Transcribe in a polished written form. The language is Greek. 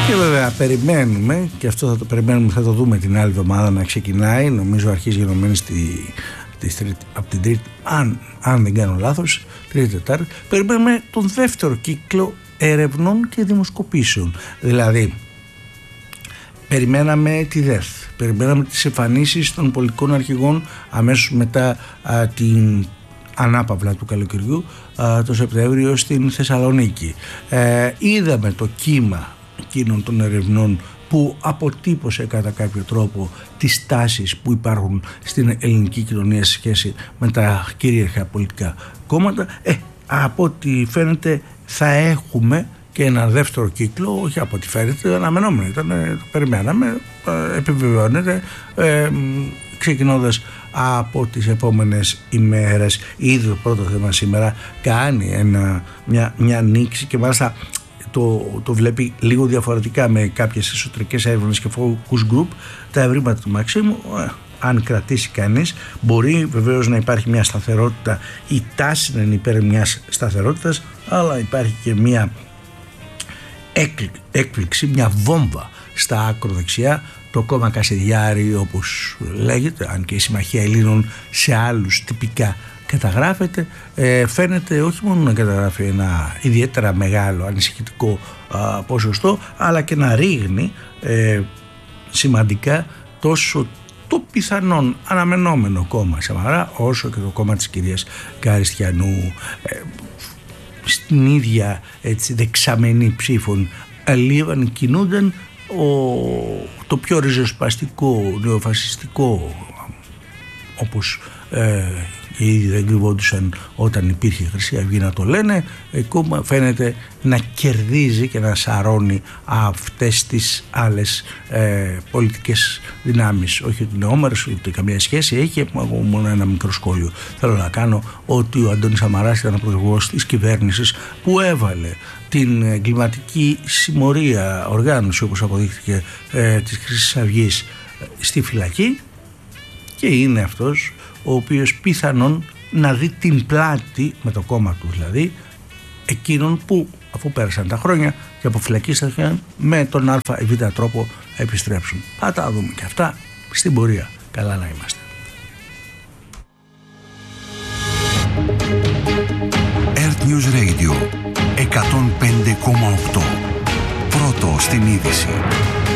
Και βέβαια περιμένουμε, και αυτό θα το περιμένουμε, θα το δούμε την άλλη εβδομάδα να ξεκινάει, νομίζω αρχίζει γενομένη από την Τρίτη, αν δεν κάνω λάθος, Τρίτη-Τετάρτη, περιμένουμε τον δεύτερο κύκλο έρευνων και δημοσκοπήσεων. Δηλαδή περιμέναμε τη ΔΕΘ, περιμέναμε τις εμφανίσεις των πολιτικών αρχηγών αμέσως μετά την ανάπαυλα του καλοκαιριού το Σεπτέμβριο στην Θεσσαλονίκη. Είδαμε το κύμα εκείνων των ερευνών που αποτύπωσε κατά κάποιο τρόπο τις τάσεις που υπάρχουν στην ελληνική κοινωνία σε σχέση με τα κυρίαρχα πολιτικά κόμματα. Από ό,τι φαίνεται θα έχουμε και ένα δεύτερο κύκλο, όχι από ό,τι φαίνεται, αναμενόμενο ήταν, το περιμέναμε, επιβεβαιώνεται, ξεκινώντας από τις επόμενες ημέρες. Ήδη το πρώτο θέμα σήμερα κάνει μια ανοίξη και μάλιστα το βλέπει λίγο διαφορετικά με κάποιες εσωτερικές έρευνες και focus group. Τα ευρήματα του Μαξίμου, αν κρατήσει κανείς, μπορεί βεβαίως να υπάρχει μια σταθερότητα, η τάση να είναι υπέρ μιας σταθερότητας, αλλά υπάρχει και μια έκπληξη, μια βόμβα στα ακροδεξιά, το κόμμα Κασιδιάρη όπως λέγεται, αν και η Συμμαχία Ελλήνων σε άλλους τυπικά καταγράφεται, φαίνεται όχι μόνο να καταγράφει ένα ιδιαίτερα μεγάλο ανησυχητικό ποσοστό, αλλά και να ρίγνει σημαντικά τόσο το πιθανόν αναμενόμενο κόμμα Σαμαρά όσο και το κόμμα της κυρίας Καριστιανού, στην ίδια δεξαμενή ψήφων αλίευαν, κινούνταν το πιο ριζοσπαστικό, νεοφασιστικό, όπως και ήδη δεν κρυβόντουσαν όταν υπήρχε η Χρυσή Αυγή να το λένε, κόμμα φαίνεται να κερδίζει και να σαρώνει αυτές τις άλλες πολιτικές δυνάμεις. Όχι ότι είναι όμερος, ούτε καμία σχέση έχει, μόνο ένα μικρό σχόλιο θέλω να κάνω, ότι ο Αντώνης Σαμαράς ήταν ο πρωθυπουργός της κυβέρνησης που έβαλε την εγκληματική συμμορία οργάνωση, όπως αποδείχθηκε, της Χρυσής Αυγής στη φυλακή, και είναι αυτός ο οποίος πιθανόν να δει την πλάτη, με το κόμμα του δηλαδή, εκείνων που αφού πέρασαν τα χρόνια και αποφυλακίστηκαν με τον α ή β τρόπο επιστρέψουν. Θα τα δούμε και αυτά στην πορεία. Καλά να είμαστε. Earth News Radio 105,8. Πρώτο στην είδηση.